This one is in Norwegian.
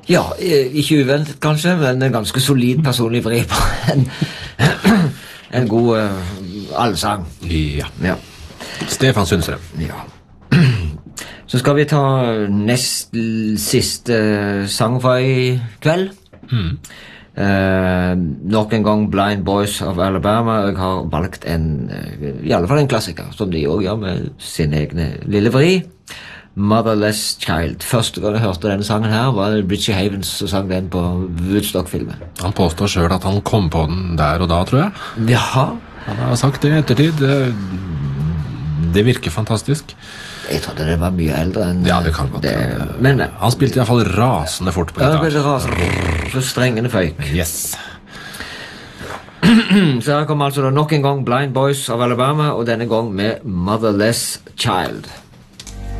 Ja, ikke uventet kanskje, men en ganske solid personlig vri på en god allsang. Ja. Ja. Stefan Sundstrøm. Ja. Så skal vi ta nest siste sang for i kveld. Nok en gang Blind Boys of Alabama. Jeg har valgt i alle fall en klassiker, som de også gjør med sin egne lille vri. Motherless Child. Første gang jeg hørte denne sangen her, var Richie Havens som sang den på Woodstock-filmen. Han påstår selv at han kom på den der og da, tror jeg. Jaha. Han har sagt det i ettertid. Det virker fantastisk. Jeg trodde det var mye eldre enn Ja, det kan godt det. være. Men Han spilte i hvert fall rasende fort på ja, det gitar. ble rasende. Så strengene føyk. Yes. Så her kommer altså da nok en gang Blind Boys of Alabama, og denne gang med Motherless Child.